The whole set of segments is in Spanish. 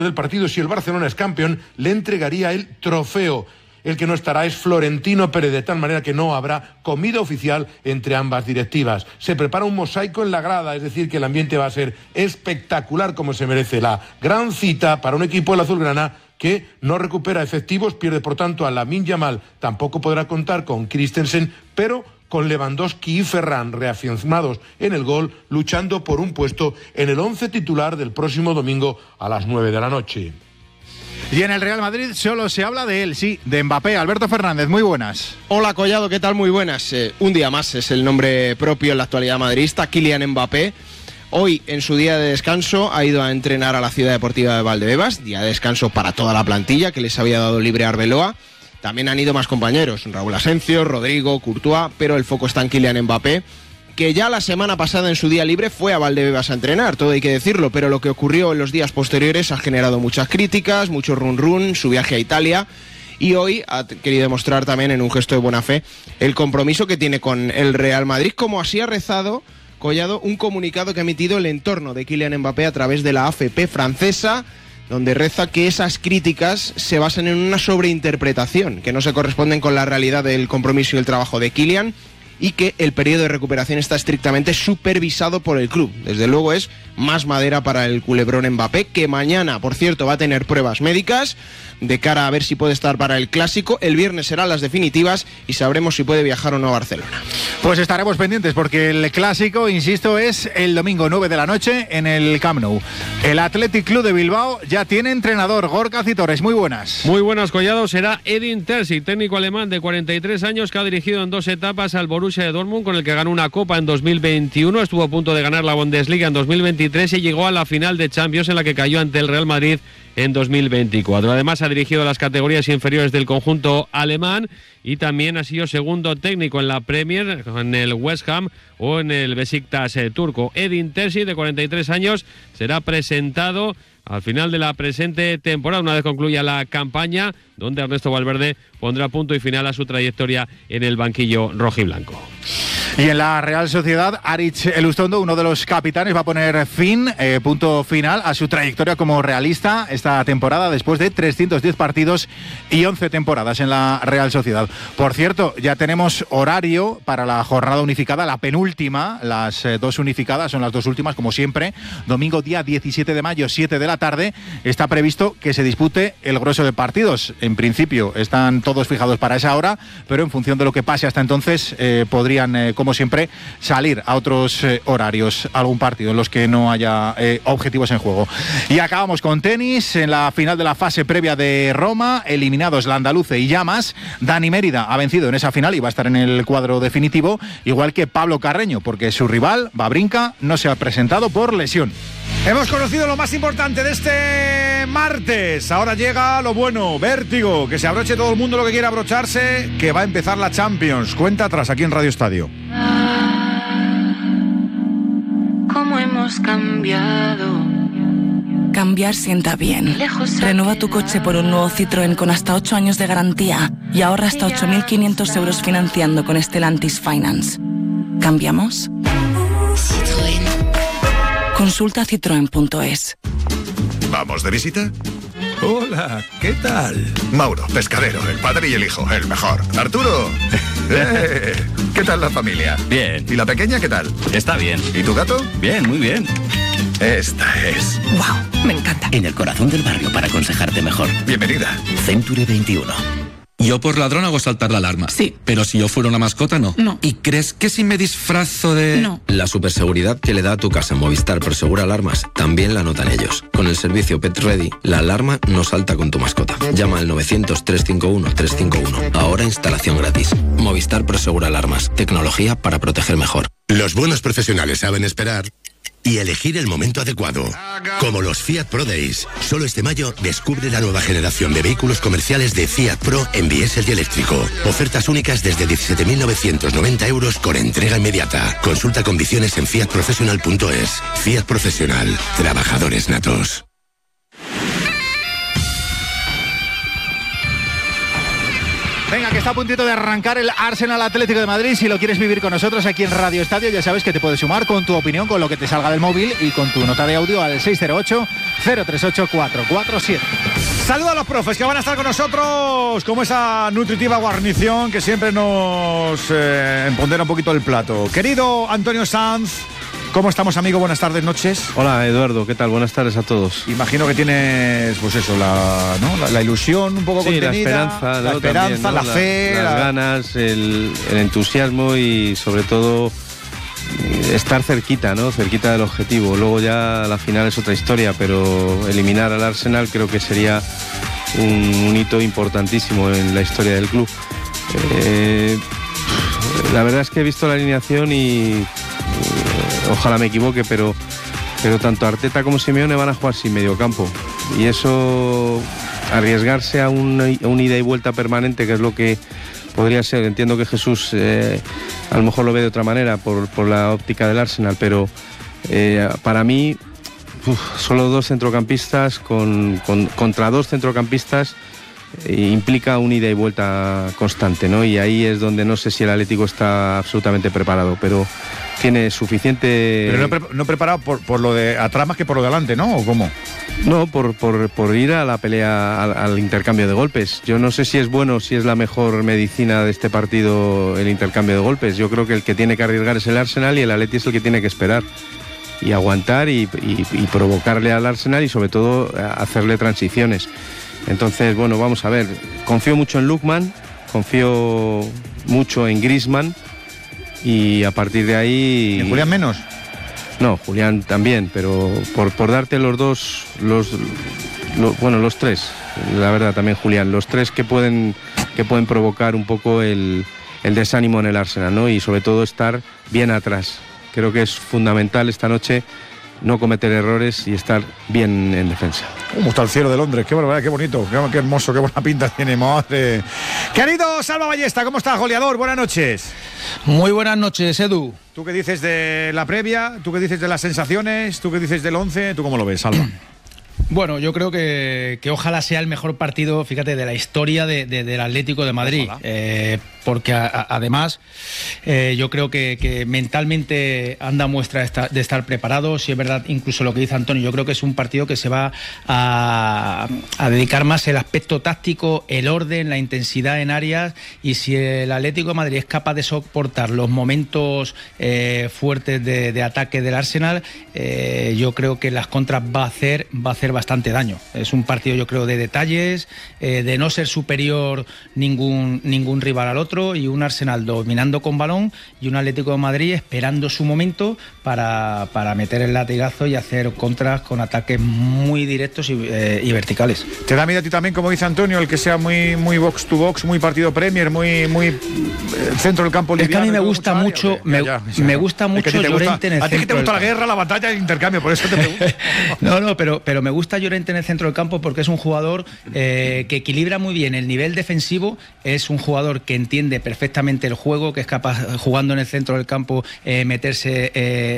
del partido, si el Barcelona es campeón, le entregaría el trofeo. El que no estará es Florentino Pérez, de tal manera que no habrá comida oficial entre ambas directivas. Se prepara un mosaico en la grada, es decir, que el ambiente va a ser espectacular, como se merece. La gran cita para un equipo del azulgrana que no recupera efectivos, pierde por tanto a Lamine Yamal, tampoco podrá contar con Christensen, pero con Lewandowski y Ferran reafirmados en el gol, luchando por un puesto en el 11 titular del próximo domingo a las 9 de la noche. Y en el Real Madrid solo se habla de él, sí, de Mbappé. Alberto Fernández, muy buenas. Hola Collado, ¿qué tal? Muy buenas. Un día más es el nombre propio en la actualidad madridista, Kylian Mbappé. Hoy, en su día de descanso, ha ido a entrenar a la Ciudad Deportiva de Valdebebas, día de descanso para toda la plantilla que les había dado libre Arbeloa. También han ido más compañeros, Raúl Asencio, Rodrigo, Courtois, pero el foco está en Kylian Mbappé, que ya la semana pasada en su día libre fue a Valdebebas a entrenar, todo hay que decirlo, pero lo que ocurrió en los días posteriores ha generado muchas críticas, mucho run-run, su viaje a Italia, y hoy ha querido demostrar también en un gesto de buena fe el compromiso que tiene con el Real Madrid, como así ha rezado Collado un comunicado que ha emitido el entorno de Kylian Mbappé a través de la AFP francesa, donde reza que esas críticas se basan en una sobreinterpretación, que no se corresponden con la realidad del compromiso y el trabajo de Kylian, y que el periodo de recuperación está estrictamente supervisado por el club. Desde luego es más madera para el culebrón Mbappé, que mañana, por cierto, va a tener pruebas médicas de cara a ver si puede estar para el Clásico. El viernes serán las definitivas y sabremos si puede viajar o no a Barcelona. Pues estaremos pendientes porque el Clásico, insisto, es el domingo 9 de la noche en el Camp Nou. El Athletic Club de Bilbao ya tiene entrenador, Gorka Citores. Muy buenas. Muy buenas, Collado. Será Edin Terzic, técnico alemán de 43 años que ha dirigido en 2 etapas al Borussia de Dortmund, con el que ganó una Copa en 2021, estuvo a punto de ganar la Bundesliga en 2023 y llegó a la final de Champions, en la que cayó ante el Real Madrid en 2024. Además ha dirigido las categorías inferiores del conjunto alemán y también ha sido segundo técnico en la Premier, en el West Ham o en el Besiktas turco. Edin Terzic, de 43 años, será presentado al final de la presente temporada, una vez concluya la campaña, donde Ernesto Valverde pondrá punto y final a su trayectoria en el banquillo rojiblanco. Y en la Real Sociedad, Aritz Elustondo, uno de los capitanes, va a poner punto final a su trayectoria como realista esta temporada, después de 310 partidos y 11 temporadas en la Real Sociedad. Por cierto, ya tenemos horario para la jornada unificada, la penúltima. Las dos unificadas son las dos últimas, como siempre. Domingo día 17 de mayo, 7 de la tarde. Está previsto que se dispute el grueso de partidos. En principio están todos fijados para esa hora, pero en función de lo que pase hasta entonces podrían, como siempre, salir a otros horarios, algún partido en los que no haya objetivos en juego. Y acabamos con tenis. En la final de la fase previa de Roma, eliminados la Andaluce y Llamas, Dani Mérida ha vencido en esa final y va a estar en el cuadro definitivo, igual que Pablo Carreño, porque su rival, Wawrinka, no se ha presentado por lesión. Hemos conocido lo más importante de este martes. Ahora llega lo bueno, vértigo. Que se abroche todo el mundo lo que quiera abrocharse, que va a empezar la Champions. Cuenta atrás aquí en Radio Estadio. ¿Cómo hemos cambiado? Cambiar sienta bien. Renueva tu coche por un nuevo Citroën con hasta 8 años de garantía y ahorra hasta 8.500 euros financiando con Stellantis Finance. ¿Cambiamos? Citroën. Consulta citroen.es. ¿Vamos de visita? Hola, ¿qué tal? Mauro, pescadero, el padre y el hijo, el mejor. Arturo, ¿qué tal la familia? Bien. ¿Y la pequeña qué tal? Está bien. ¿Y tu gato? Bien, muy bien. Esta es. ¡Wow! Me encanta. En el corazón del barrio para aconsejarte mejor. Bienvenida. Century 21. Yo por ladrón hago saltar la alarma. Sí. Pero si yo fuera una mascota, no. No. ¿Y crees que si me disfrazo de...? No. La superseguridad que le da a tu casa Movistar Prosegura Alarmas también la notan ellos. Con el servicio Pet Ready, la alarma no salta con tu mascota. Llama al 900-351-351. Ahora instalación gratis. Movistar Prosegura Alarmas. Tecnología para proteger mejor. Los buenos profesionales saben esperar y elegir el momento adecuado. Como los Fiat Pro Days. Solo este mayo descubre la nueva generación de vehículos comerciales de Fiat Pro en diésel y eléctrico. Ofertas únicas desde 17.990 euros con entrega inmediata. Consulta condiciones en fiatprofessional.es. Fiat Profesional. Trabajadores natos. Venga, que está a puntito de arrancar el Arsenal Atlético de Madrid. Si lo quieres vivir con nosotros aquí en Radio Estadio, ya sabes que te puedes sumar con tu opinión, con lo que te salga del móvil y con tu nota de audio al 608-038-447. Saludos a los profes que van a estar con nosotros, como esa nutritiva guarnición que siempre nos empodera un poquito el plato. Querido Antonio Sanz, ¿cómo estamos, amigo? Buenas tardes, noches. Hola, Eduardo, ¿qué tal? Buenas tardes a todos. Imagino que tienes, pues eso, la ilusión un poco contenida. La esperanza, ¿no? La esperanza, también, ¿no? la fe. Las ganas, el entusiasmo y sobre todo estar cerquita, ¿no? Cerquita del objetivo. Luego ya la final es otra historia, pero eliminar al Arsenal creo que sería un hito importantísimo en la historia del club. La verdad es que he visto la alineación y ojalá me equivoque, pero tanto Arteta como Simeone van a jugar sin mediocampo y eso, arriesgarse a un ida y vuelta permanente, que es lo que podría ser. Entiendo que Jesús a lo mejor lo ve de otra manera por la óptica del Arsenal, pero para mí solo dos centrocampistas contra dos centrocampistas implica un ida y vuelta constante, ¿no? Y ahí es donde no sé si el Atlético está absolutamente preparado, pero tiene suficiente... Pero no preparado por lo de atrás más que por lo de adelante, ¿no? ¿O cómo? No, por ir a la pelea, al intercambio de golpes. Yo no sé si es bueno, si es la mejor medicina de este partido el intercambio de golpes. Yo creo que el que tiene que arriesgar es el Arsenal y el Atleti es el que tiene que esperar y aguantar y provocarle al Arsenal y sobre todo hacerle transiciones. Entonces, bueno, vamos a ver. Confío mucho en Lookman, confío mucho en Griezmann y a partir de ahí... ¿En Julián menos? No, Julián también, pero por darte los dos, los tres, la verdad también Julián, los tres que pueden provocar un poco el desánimo en el Arsenal, ¿no? Y sobre todo estar bien atrás. Creo que es fundamental esta noche no cometer errores y estar bien en defensa. ¿Cómo está el cielo de Londres? Qué barbaridad, qué bonito, qué hermoso, qué buena pinta tiene, madre. Querido Salva Ballesta, ¿cómo estás, goleador? Buenas noches. Muy buenas noches, Edu. ¿Tú qué dices de la previa? ¿Tú qué dices de las sensaciones? ¿Tú qué dices del 11? ¿Tú cómo lo ves, Salva? Bueno, yo creo que ojalá sea el mejor partido, fíjate, de la historia del Atlético de Madrid. Porque además yo creo que mentalmente anda muestra de estar preparado. Si es verdad, incluso lo que dice Antonio, yo creo que es un partido que se va a dedicar más el aspecto táctico, el orden, la intensidad en áreas, y si el Atlético de Madrid es capaz de soportar los momentos fuertes de ataque del Arsenal, yo creo que las contras va a hacer bastante daño. Es un partido, yo creo, de detalles, de no ser superior ningún rival al otro, y un Arsenal dominando con balón y un Atlético de Madrid esperando su momento para meter el latigazo y hacer contras con ataques muy directos y verticales. ¿Te da miedo a ti también, como dice Antonio, el que sea muy box to box, muy partido Premier, muy centro del campo liviano? Es que a mí me gusta mucho, me gusta mucho Llorente en el centro. A ti que te gusta la guerra, la batalla, el intercambio, por eso te pregunto. No, pero me gusta Llorente en el centro del campo porque es un jugador que equilibra muy bien el nivel defensivo, es un jugador que entiende perfectamente el juego, que es capaz, jugando en el centro del campo, meterse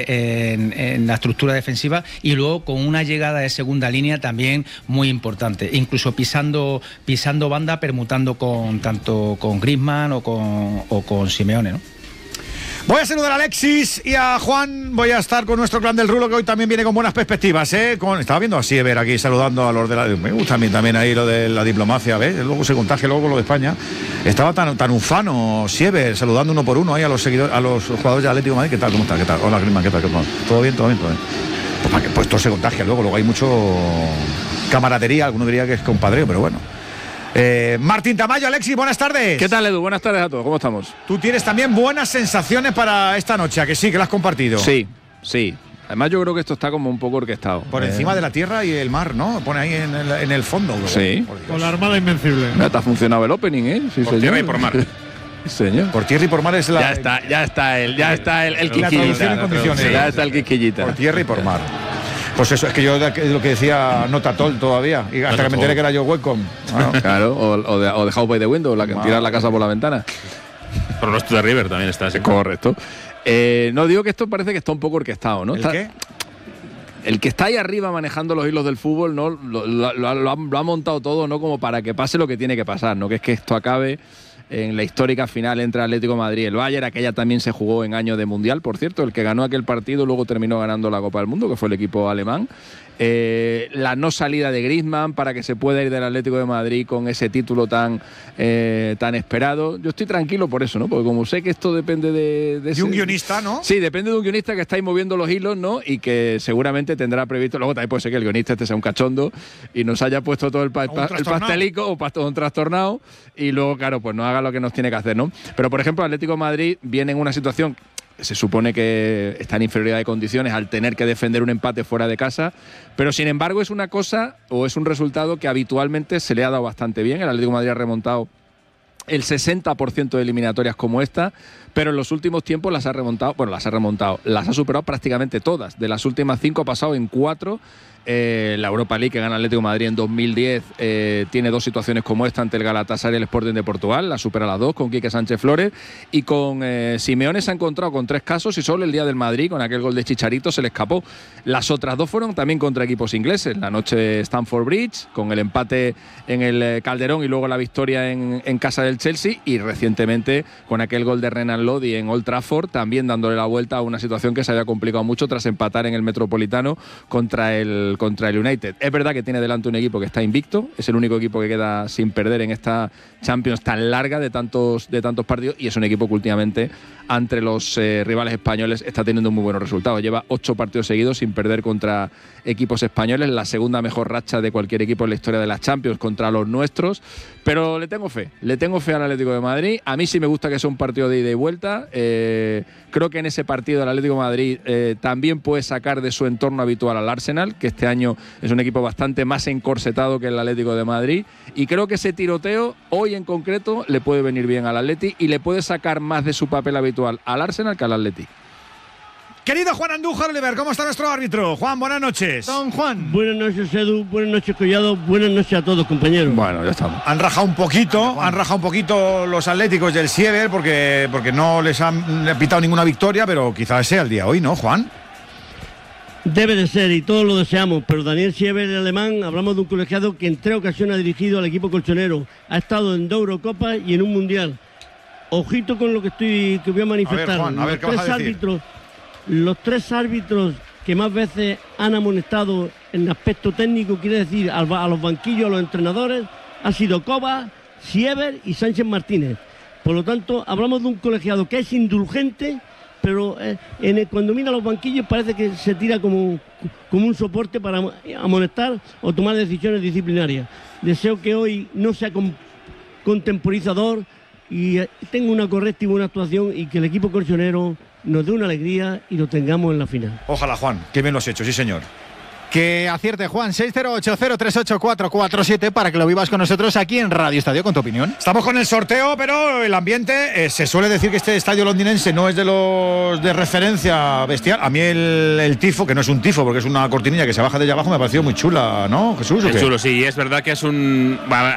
en la estructura defensiva, y luego con una llegada de segunda línea también muy importante, incluso pisando banda, permutando tanto con Griezmann o con Simeone, ¿no? Voy a saludar a Alexis y a Juan. Voy a estar con nuestro clan del Rulo, que hoy también viene con buenas perspectivas, ¿eh? Estaba viendo a Siever aquí saludando a los de la... Me gusta a mí también ahí lo de la diplomacia, ¿ves? Luego se contagia luego con lo de España. Estaba tan ufano Siever, saludando uno por uno ahí a los seguidores, a los jugadores de Atlético de Madrid. ¿Qué tal? ¿Cómo está? ¿Qué tal? Hola, Griezmann, ¿qué tal? ¿Todo bien? Pues todo se contagia luego hay mucho camaradería, alguno diría que es compadreo, pero bueno. Martín Tamayo, Alexis, buenas tardes. ¿Qué tal, Edu? Buenas tardes a todos, ¿cómo estamos? Tú tienes también buenas sensaciones para esta noche, ¿a que sí, que las has compartido? Sí. Además yo creo que esto está como un poco orquestado. Por encima de la tierra y el mar, ¿no? Pone ahí en el fondo. ¿verdad? Sí. Con la Armada Invencible. Ya te ha funcionado el opening, ¿eh? Sí, por tierra y por mar. Señor. Por tierra y por mar es la... Ya está el quisquillita. La traducción en condiciones. Ya está el quisquillita. Por tierra y por mar. Pues eso, es que yo lo que decía Notatol todavía, y hasta que me enteré que era yo Welcome. Bueno. Claro, o de House by the Window, la que tirar la casa por la ventana. Pero los de River también está así. Correcto. No, digo que esto parece que está un poco orquestado, ¿no? ¿Qué? El que está ahí arriba manejando los hilos del fútbol, ¿no? Lo ha montado todo, ¿no? Como para que pase lo que tiene que pasar, ¿no? Que es que esto acabe en la histórica final entre Atlético de Madrid y el Bayern. Aquella también se jugó en año de Mundial, por cierto. El que ganó aquel partido luego terminó ganando la Copa del Mundo, que fue el equipo alemán. La no salida de Griezmann para que se pueda ir del Atlético de Madrid con ese título tan esperado. Yo estoy tranquilo por eso, ¿no? Porque como sé que esto depende de un guionista, ¿no? Sí, depende de un guionista que está ahí moviendo los hilos, ¿no? Y que seguramente tendrá previsto. Luego también puede ser que el guionista sea un cachondo y nos haya puesto todo el pastelico o un trastornado y luego, claro, pues no haga lo que nos tiene que hacer, ¿no? Pero, por ejemplo, Atlético de Madrid viene en una situación. Se supone que está en inferioridad de condiciones al tener que defender un empate fuera de casa, pero sin embargo es una cosa o es un resultado que habitualmente se le ha dado bastante bien. El Atlético de Madrid ha remontado el 60% de eliminatorias como esta, pero en los últimos tiempos las ha ha superado prácticamente todas. De las últimas 5 ha pasado en 4. La Europa League que gana Atlético de Madrid en 2010 tiene 2 situaciones como esta ante el Galatasaray y el Sporting de Portugal, la supera las 2 con Quique Sánchez Flores, y con Simeone se ha encontrado con 3 casos y solo el día del Madrid con aquel gol de Chicharito se le escapó. Las otras 2 fueron también contra equipos ingleses, la noche de Stamford Bridge con el empate en el Calderón y luego la victoria en casa del Chelsea, y recientemente con aquel gol de Renan Lodi en Old Trafford, también dándole la vuelta a una situación que se había complicado mucho tras empatar en el Metropolitano contra el United. Es verdad que tiene delante un equipo que está invicto, es el único equipo que queda sin perder en esta Champions tan larga de tantos partidos, y es un equipo que últimamente entre los rivales españoles está teniendo muy buenos resultados. Lleva 8 partidos seguidos sin perder contra equipos españoles, la segunda mejor racha de cualquier equipo en la historia de las Champions contra los nuestros, pero le tengo fe al Atlético de Madrid. A mí sí me gusta que sea un partido de ida y vuelta. Creo que en ese partido el Atlético de Madrid también puede sacar de su entorno habitual al Arsenal, que este año es un equipo bastante más encorsetado que el Atlético de Madrid, y creo que ese tiroteo hoy en concreto le puede venir bien al Atleti y le puede sacar más de su papel habitual al Arsenal que al Atleti. Querido Juan Andújar Oliver, ¿cómo está nuestro árbitro? Juan, buenas noches. Don Juan. Buenas noches, Edu. Buenas noches, Collado. Buenas noches a todos, compañeros. Bueno, ya estamos. Han rajado un poquito los atléticos del Siever porque no les han pitado ninguna victoria, pero quizás sea el día hoy, ¿no, Juan? Debe de ser, y todos lo deseamos, pero Daniel Siever, el alemán, hablamos de un colegiado que en 3 ocasiones ha dirigido al equipo colchonero. Ha estado en 2 Eurocopas y en un Mundial. Ojito con lo que voy a manifestar. A ver, Juan, ¿qué vas a decir? Los 3 árbitros que más veces han amonestado en aspecto técnico, quiere decir a los banquillos, a los entrenadores, ha sido Kovac, Siever y Sánchez Martínez. Por lo tanto, hablamos de un colegiado que es indulgente, pero cuando mira los banquillos parece que se tira como un soporte para amonestar o tomar decisiones disciplinarias. Deseo que hoy no sea contemporizador y tenga una correcta y buena actuación, y que el equipo colchonero nos dé una alegría y lo tengamos en la final. Ojalá, Juan, que bien lo has hecho, sí señor. Que acierte, Juan. 608038447 para que lo vivas con nosotros aquí en Radio Estadio con tu opinión. Estamos con el sorteo, pero el ambiente, se suele decir que este estadio londinense no es de los de referencia bestial. A mí el tifo, que no es un tifo porque es una cortinilla que se baja de allá abajo, me ha parecido muy chula, ¿no, Jesús? Es chulo, sí, es verdad que es un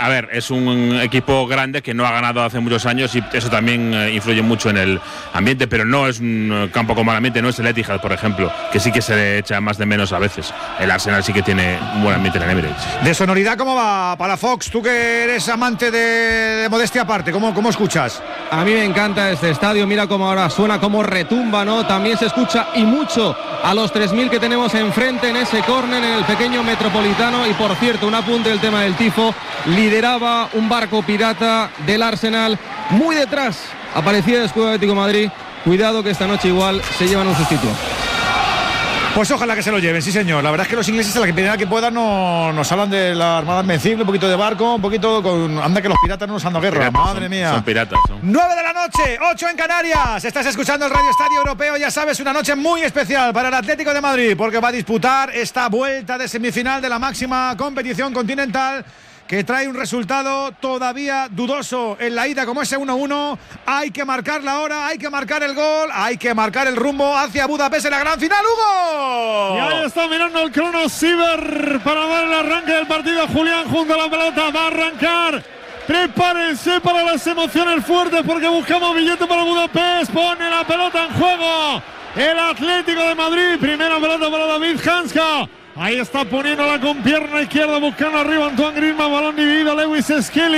equipo grande que no ha ganado hace muchos años, y eso también influye mucho en el ambiente, pero no es un campo con mal ambiente, no es el Etihad, por ejemplo, que sí que se le echa más de menos a veces. El Arsenal sí que tiene un buen ambiente en el Emirates. De sonoridad, ¿cómo va para Fox? Tú que eres amante de modestia aparte, ¿cómo escuchas? A mí me encanta este estadio, mira cómo ahora suena, cómo retumba, ¿no? También se escucha y mucho a los 3.000 que tenemos enfrente en ese córner, en el pequeño Metropolitano. Y por cierto, un apunte del tema del tifo, lideraba un barco pirata del Arsenal, muy detrás aparecía el escudo Atlético de Madrid. Cuidado que esta noche igual se llevan un sustituto. Pues ojalá que se lo lleven, sí señor. La verdad es que los ingleses a la primera que puedan nos hablan de la Armada Invencible, un poquito de barco, un poquito con... Anda que los piratas no nos han dado guerra, madre mía. Son piratas. 9 de la noche, 8 en Canarias. Estás escuchando el Radio Estadio Europeo, ya sabes, una noche muy especial para el Atlético de Madrid, porque va a disputar esta vuelta de semifinal de la máxima competición continental, que trae un resultado todavía dudoso en la ida como ese 1-1. Hay que marcar la hora, hay que marcar el gol, hay que marcar el rumbo hacia Budapest en la gran final, ¡Hugo! Y ahí está mirando el crono Siever para dar el arranque del partido. Julián junto a la pelota, va a arrancar. Prepárense para las emociones fuertes porque buscamos billete para Budapest. Pone la pelota en juego el Atlético de Madrid. Primera pelota para David Hanska. Ahí está poniéndola con pierna izquierda, buscando arriba Antoine Griezmann, balón dividido, Lewis Skelly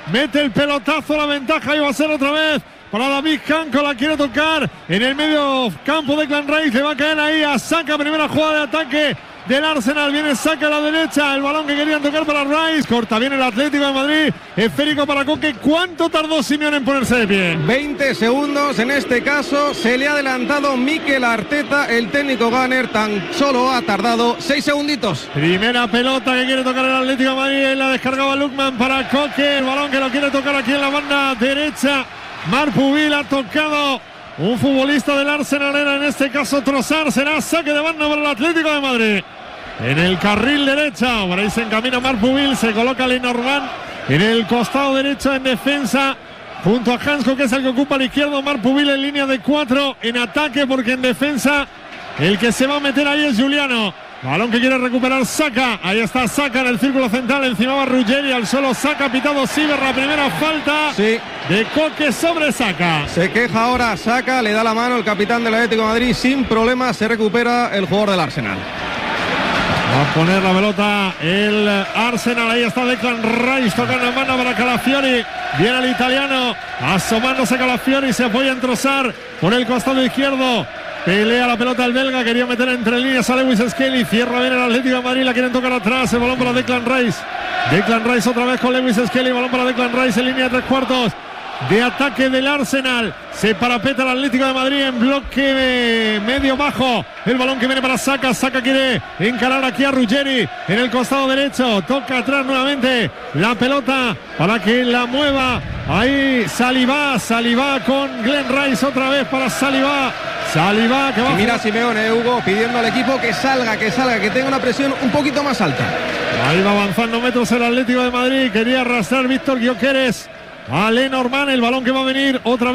mete el pelotazo, la ventaja, y va a ser otra vez para David Canco, la quiere tocar en el medio campo de Declan Rice, le va a caer ahí a Saka, primera jugada de ataque del Arsenal, viene Saka a la derecha, el balón que querían tocar para Rice, corta bien el Atlético de Madrid, esférico para Coque. ¿Cuánto tardó Simeone en ponerse de pie? 20 segundos en este caso, se le ha adelantado Mikel Arteta, el técnico Gunner tan solo ha tardado 6 segunditos. Primera pelota que quiere tocar el Atlético de Madrid, la descargaba Lookman para Coque, el balón que lo quiere tocar aquí en la banda derecha, Marpuvil ha tocado un futbolista del Arsenal, era en este caso Trossard, será saque de banda para el Atlético de Madrid. En el carril derecha, por ahí se encamina Marpuvil, se coloca Lenormand en el costado derecho en defensa, junto a Hansko, que es el que ocupa el izquierdo. Marpuvil en línea de 4 en ataque, porque en defensa el que se va a meter ahí es Giuliano. Balón que quiere recuperar Saka, ahí está Saka en el círculo central, encima va Ruggeri, al suelo Saka, pitado Siver, la primera falta de Coque sobre Saka. Se queja ahora Saka, le da la mano el capitán del Atlético de Madrid, sin problema se recupera el jugador del Arsenal. Va a poner la pelota el Arsenal, ahí está Declan Rice tocando en mano para Calafiori, viene el italiano, asomándose Calafiori, se apoya en Trossard por el costado izquierdo, pelea la pelota el belga, quería meter entre líneas a Lewis Skelly, cierra bien el Atlético de Madrid, la quieren tocar atrás, el balón para Declan Rice. Declan Rice otra vez con Lewis Skelly, balón para Declan Rice en línea de 3/4 de ataque del Arsenal. Se parapeta el Atlético de Madrid en bloque medio bajo. El balón que viene para Saka. Saka quiere encarar aquí a Ruggeri en el costado derecho. Toca atrás nuevamente la pelota para que la mueva. Ahí Saliba con Glenn Rice otra vez para Saliba que va. Y mira Simeone, Hugo, pidiendo al equipo que salga, que tenga una presión un poquito más alta. Ahí va avanzando metros el Atlético de Madrid. Quería arrastrar Víctor Gyökeres a Lenormand, el balón que va a venir otra vez